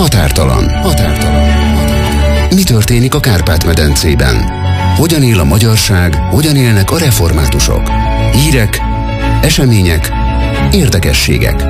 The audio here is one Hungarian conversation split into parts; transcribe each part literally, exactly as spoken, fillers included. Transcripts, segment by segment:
Határtalan. Határtalan. Mi történik a Kárpát-medencében? Hogyan él a magyarság, hogyan élnek a reformátusok? Hírek, események, érdekességek.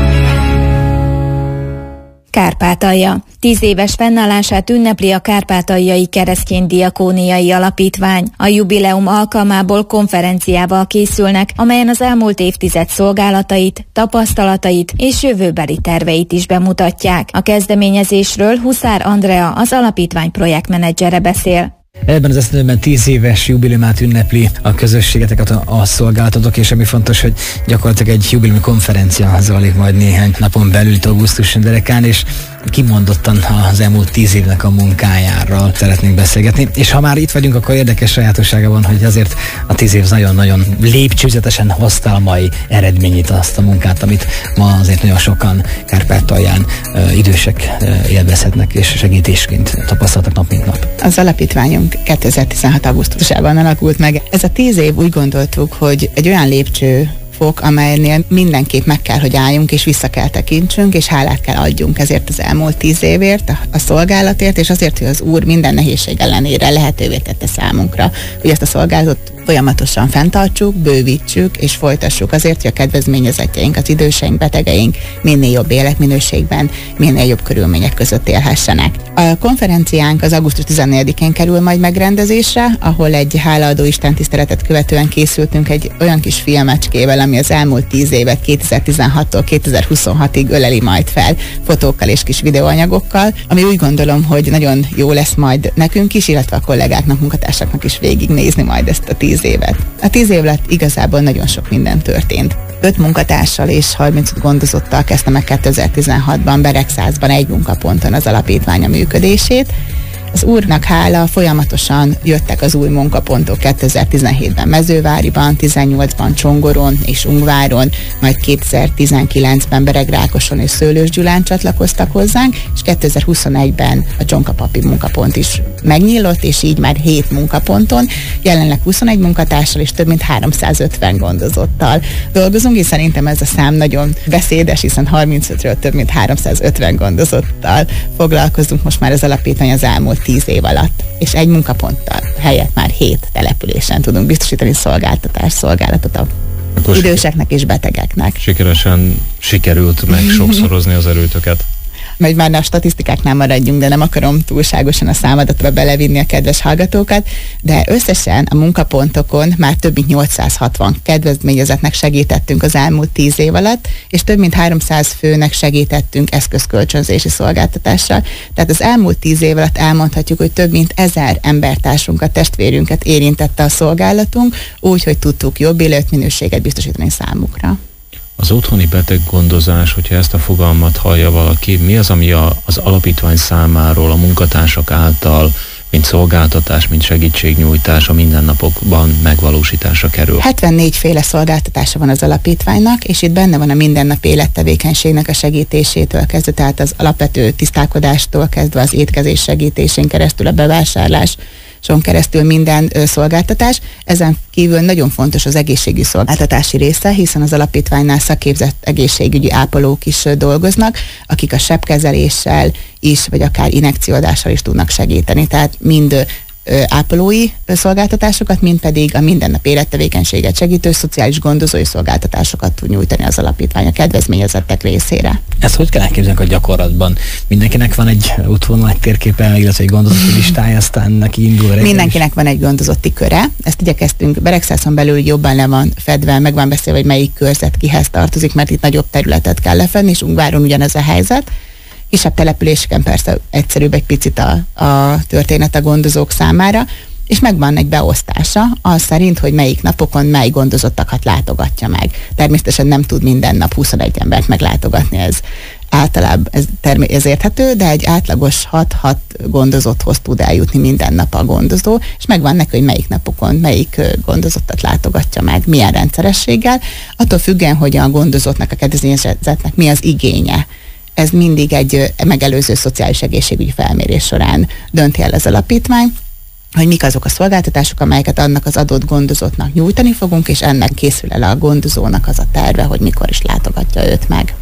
Kárpátalja. Tíz éves fennállását ünnepli a Kárpátaljai Keresztény-diakóniai Alapítvány. A jubileum alkalmából konferenciával készülnek, amelyen az elmúlt évtized szolgálatait, tapasztalatait és jövőbeli terveit is bemutatják. A kezdeményezésről Huszár Andrea, az alapítvány projektmenedzsere beszél. Ebben az esztendőben tíz éves jubileumát ünnepli a közösségeteket a, a szolgáltatók, és ami fontos, hogy gyakorlatilag egy jubileumi konferencia zajlik majd néhány napon belül, itt augusztus derekán, és kimondottan az elmúlt tíz évnek a munkájáról szeretnénk beszélgetni. És ha már itt vagyunk, akkor érdekes sajátossága van, hogy azért a tíz év nagyon-nagyon lépcsőzetesen hozta a mai eredményét, azt a munkát, amit ma azért nagyon sokan Kárpátalján uh, idősek uh, élvezhetnek, és segítésként tapasztaltak nap mint nap. Az alapítványunk kétezer-tizenhat augusztusában alakult meg. Ez a tíz év, úgy gondoltuk, hogy egy olyan lépcső fok, amelynél mindenképp meg kell, hogy álljunk, és vissza kell tekintsünk, és hálát kell adjunk ezért az elmúlt tíz évért, a, a szolgálatért, és azért, hogy az Úr minden nehézség ellenére lehetővé tette számunkra, hogy ezt a szolgálatot folyamatosan fenntartsuk, bővítsük és folytassuk azért, hogy a kedvezményezetjeink, az időseink, betegeink minél jobb életminőségben, minél jobb körülmények között élhessenek. A konferenciánk az augusztus tizennegyedikén kerül majd megrendezésre, ahol egy hálaadó istentiszteletet követően készültünk egy olyan kis filmecskével, ami az elmúlt tíz évet kétezer-tizenhattól kétezer-huszonhatig öleli majd fel fotókkal és kis videóanyagokkal, ami úgy gondolom, hogy nagyon jó lesz majd nekünk is, illetve a kollégáknak, munkatársaknak is végignézni majd ezt a tíz évet. A tíz év alatt igazából nagyon sok minden történt. Öt munkatársal és harmincöt gondozottal kezdte meg kétezer-tizenhatban Beregszázban egy munkaponton az alapítvány a működését. Az Úrnak hála, folyamatosan jöttek az új munkapontok kétezer-tizenhétben Mezőváriban, tizennyolcban Csongoron és Ungváron, majd kétezer-tizenkilencben Beregrákoson és Szőlősgyulán csatlakoztak hozzánk, és kétezer-huszonegyben a Csonkapapi munkapont is megnyílott, és így már hét munkaponton, jelenleg huszonegy munkatársal és több mint háromszázötven gondozottal dolgozunk, és szerintem ez a szám nagyon beszédes, hiszen harmincötről több mint háromszázötven gondozottal foglalkozunk most már az alapítvány az elmúlt tíz év alatt, és egy munkaponttal helyett már hét településen tudunk biztosítani szolgáltatás, szolgálatot a Akkor időseknek és betegeknek. Sikeresen sikerült meg sokszorozni az erőtöket. Majd már a statisztikáknál maradjunk, de nem akarom túlságosan a számadatba belevinni a kedves hallgatókat, de összesen a munkapontokon már több mint nyolcszázhatvan kedvezményezetnek segítettünk az elmúlt tíz év alatt, és több mint háromszáz főnek segítettünk eszközkölcsönzési szolgáltatással. Tehát az elmúlt tíz év alatt elmondhatjuk, hogy több mint ezer embertársunkat, testvérünket érintette a szolgálatunk, úgy, hogy tudtuk jobb életminőséget biztosítani számukra. Az otthoni beteggondozás, hogyha ezt a fogalmat hallja valaki, mi az, ami a, az alapítvány számáról, a munkatársak által, mint szolgáltatás, mint segítségnyújtás a mindennapokban megvalósításra kerül? hetvennégy féle szolgáltatása van az alapítványnak, és itt benne van a mindennapi élettevékenységnek a segítésétől kezdve, tehát az alapvető tisztálkodástól kezdve az étkezés segítésén keresztül a bevásárlás, keresztül minden ö, szolgáltatás. Ezen kívül nagyon fontos az egészségügyi szolgáltatási része, hiszen az alapítványnál szakképzett egészségügyi ápolók is ö, dolgoznak, akik a sebkezeléssel is, vagy akár injekcióadással is tudnak segíteni. Tehát mind ö, ápolói szolgáltatásokat, mind pedig a mindennapi élettevékenységet segítő szociális gondozói szolgáltatásokat tud nyújtani az alapítvány a kedvezményezettek részére. Ezt hogy kell elképzelni a gyakorlatban? Mindenkinek van egy útvonal, egy térképe, illetve egy gondozotti listája, aztán neki indul reggel. Mindenkinek van egy gondozotti köre. Ezt igyekeztünk Beregszászon belül jobban le van fedve, meg van beszélve, hogy melyik körzet kihez tartozik, mert itt nagyobb területet kell lefedni, és Ungváron ugyanez a helyzet. Kisebb településeken persze egyszerűbb egy picit a, a történet a gondozók számára, és megvan egy beosztása az szerint, hogy melyik napokon mely gondozottakat látogatja meg. Természetesen nem tud minden nap huszonegy embert meglátogatni, ez általában ez, termé- ez érthető, de egy átlagos hat-hat gondozotthoz tud eljutni minden nap a gondozó, és megvan neki, hogy melyik napokon melyik gondozottat látogatja meg, milyen rendszerességgel, attól függően, hogy a gondozottnak, a kedvezményezettnek mi az igénye. Ez mindig egy megelőző szociális egészségügyi felmérés során dönti el az alapítvány, hogy mik azok a szolgáltatások, amelyeket annak az adott gondozottnak nyújtani fogunk, és ennek készül el a gondozónak az a terve, hogy mikor is látogatja őt meg.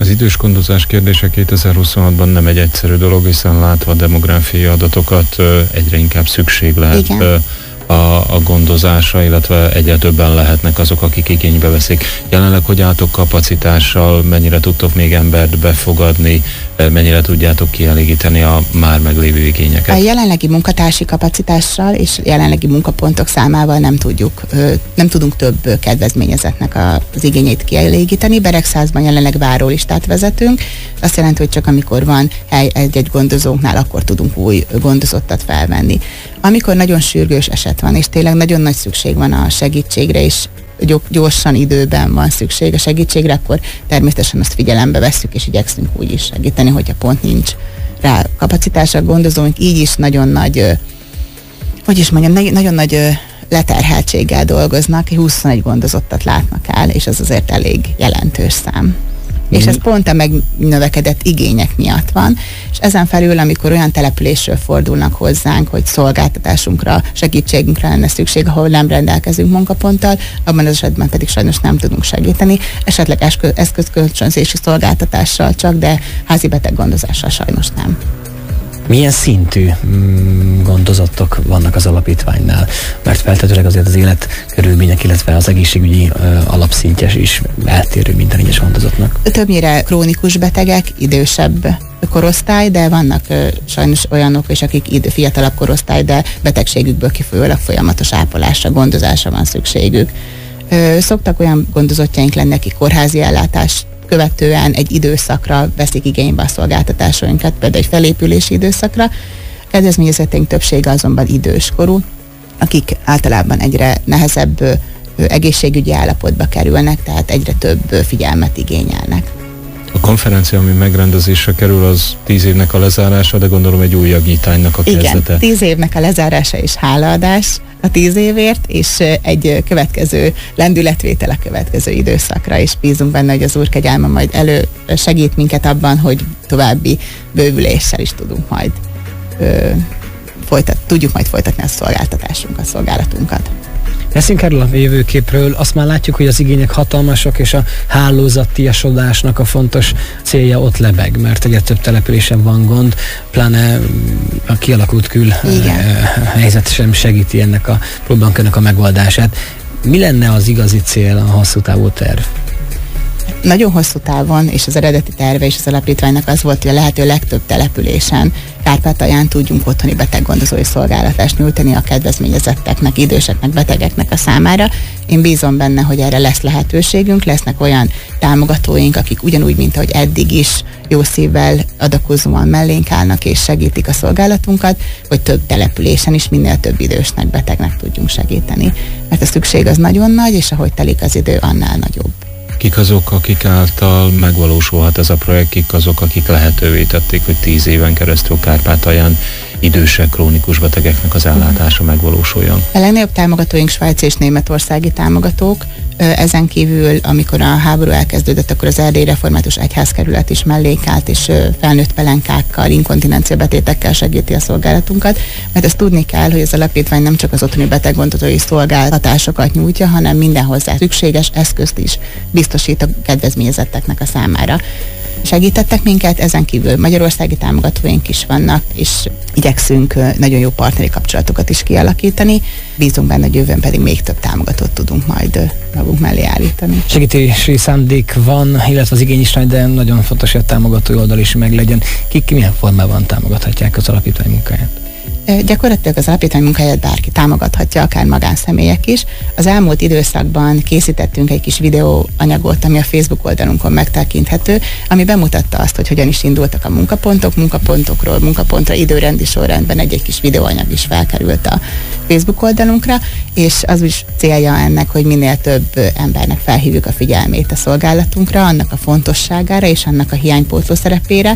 Az idősgondozás kérdése kétezer-huszonhatban nem egy egyszerű dolog, hiszen látva a demográfiai adatokat egyre inkább szükség lehet Igen. A, a gondozásra, illetve egyre többen lehetnek azok, akik igénybe veszik. Jelenleg hogy álltok kapacitással, mennyire tudtok még embert befogadni, mennyire tudjátok kielégíteni a már meglévő igényeket? A jelenlegi munkatársi kapacitással és jelenlegi munkapontok számával nem tudjuk, nem tudunk több kedvezményezetnek az igényét kielégíteni. Beregszázban jelenleg várólistát vezetünk, azt jelenti, hogy csak amikor van hely egy-egy gondozónknál, akkor tudunk új gondozottat felvenni. Amikor nagyon sürgős eset van, és tényleg nagyon nagy szükség van a segítségre, és gyorsan időben van szükség a segítségre, akkor természetesen azt figyelembe vesszük, és igyekszünk úgy is segíteni, hogyha pont nincs rá kapacitásra gondozóink, így is nagyon nagy, hogy is mondjam, nagyon nagy leterheltséggel dolgoznak, huszonegy gondozottat látnak el, és az azért elég jelentős szám. Mm. És ez pont a megnövekedett igények miatt van, és ezen felül, amikor olyan településről fordulnak hozzánk, hogy szolgáltatásunkra, segítségünkre lenne szükség, ahol nem rendelkezünk munkaponttal, abban az esetben pedig sajnos nem tudunk segíteni, esetleg eszközkölcsönzési szolgáltatással csak, de házi beteggondozással sajnos nem. Milyen szintű mm, gondozottok vannak az alapítványnál? Mert feltetőleg azért az életkörülmények, illetve az egészségügyi ö, alapszintje is eltérő minden egyes gondozottnak. Többnyire krónikus betegek, idősebb korosztály, de vannak ö, sajnos olyanok is, akik idő, fiatalabb korosztály, de betegségükből kifolyólag folyamatos ápolásra, gondozásra van szükségük. Ö, szoktak olyan gondozottjaink lenni, akik kórházi ellátást követően egy időszakra veszik igénybe a szolgáltatásainkat, például egy felépülési időszakra. Kedvezményezetteink többsége azonban időskorú, akik általában egyre nehezebb ö, egészségügyi állapotba kerülnek, tehát egyre több figyelmet igényelnek. A konferencia, ami megrendezésre kerül, az tíz évnek a lezárása, de gondolom egy újabb nyitánynak a kezdete. Igen, tíz évnek a lezárása és hálaadás a tíz évért, és egy következő lendületvétel a következő időszakra, és bízunk benne, hogy az Úr kegyelme majd elő segít minket abban, hogy további bővüléssel is tudunk majd ö, folytat, tudjuk majd folytatni a szolgáltatásunkat, a szolgálatunkat. Beszéljünk erről a jövőképről, azt már látjuk, hogy az igények hatalmasak, és a hálózattiasodásnak a fontos célja ott lebeg, mert egyre több településen van gond, pláne a kialakult kül helyzet sem segíti ennek a problémakörnek a megoldását. Mi lenne az igazi cél, a hosszú távú terv? Nagyon hosszú távon, és az eredeti terve és az alapítványnak az volt, hogy a lehető legtöbb településen Kárpátalján tudjunk otthoni beteggondozói szolgáltatást nyújtani a kedvezményezetteknek, időseknek, betegeknek a számára. Én bízom benne, hogy erre lesz lehetőségünk, lesznek olyan támogatóink, akik ugyanúgy, mint ahogy eddig is jó szívvel adakozóan mellénk állnak és segítik a szolgálatunkat, hogy több településen is minél több idősnek, betegnek tudjunk segíteni. Mert a szükség az nagyon nagy, és ahogy telik az idő, annál nagyobb. Kik azok, akik által megvalósulhat ez a projekt, kik azok, akik lehetővé tették, hogy tíz éven keresztül Kárpátalján idősek, krónikus betegeknek az ellátása megvalósuljon? A legnagyobb támogatóink svájci és németországi támogatók. Ezen kívül, amikor a háború elkezdődött, akkor az Erdélyi Református Egyházkerület is mellénk állt, és felnőtt pelenkákkal, inkontinencia betétekkel segíti a szolgálatunkat, mert ezt tudni kell, hogy az alapítvány nem csak az otthoni beteggondozói szolgáltatásokat nyújtja, hanem minden hozzá szükséges eszközt is biztosít a kedvezményezetteknek a számára. Segítettek minket, ezen kívül magyarországi támogatóink is vannak, és igyekszünk nagyon jó partneri kapcsolatokat is kialakítani. Bízunk benne, hogy jövőn pedig még több támogatót tudunk majd magunk mellé állítani. Segítési szándék van, illetve az igény is nagy, de nagyon fontos, hogy a támogatói oldal is meglegyen. Kik ki milyen formában támogathatják az alapítvány munkáját? Gyakorlatilag az alapítvány munkáját bárki támogathatja, akár magánszemélyek is. Az elmúlt időszakban készítettünk egy kis videóanyagot, ami a Facebook oldalunkon megtekinthető, ami bemutatta azt, hogy hogyan is indultak a munkapontok, munkapontokról, munkapontra időrendi sorrendben egy-egy kis videóanyag is felkerült a Facebook oldalunkra, és az is célja ennek, hogy minél több embernek felhívjuk a figyelmét a szolgálatunkra, annak a fontosságára és annak a hiánypótló szerepére,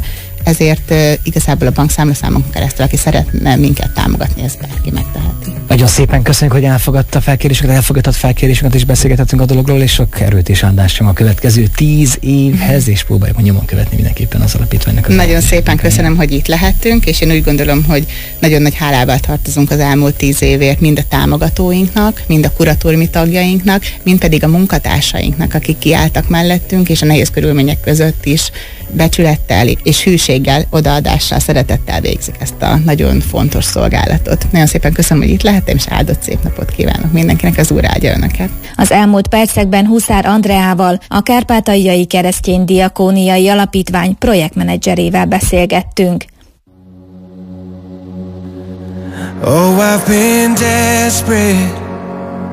ezért igazából a bankszámlaszámon keresztül, aki szeretne minket támogatni, ezt bárki megteheti. Nagyon szépen köszönjük, hogy elfogadta a felkéréseket, elfogadott felkéréseket, és beszélgetettünk a dologról, és sok erőt és áldást a következő tíz évhez, és próbáljuk nyomon követni mindenképpen az alapítványnak. Az nagyon szépen köszönöm, hogy itt lehettünk, és én úgy gondolom, hogy nagyon nagy hálával tartozunk az elmúlt tíz évért mind a támogatóinknak, mind a kuratóriumi tagjainknak, mind pedig a munkatársainknak, akik kiálltak mellettünk, és a nehéz körülmények között is becsülettel és hűséggel, odaadással, szeretettel végzik ezt a nagyon fontos szolgálatot. Nagyon szépen köszönöm, hogy itt lehettem, és áldott szép napot kívánok mindenkinek, az Úr áldja önöket. Az elmúlt percekben Huszár Andreával, a Kárpátaljai Keresztény Diakóniai Alapítvány projektmenedzserével beszélgettünk. Oh, I've been desperate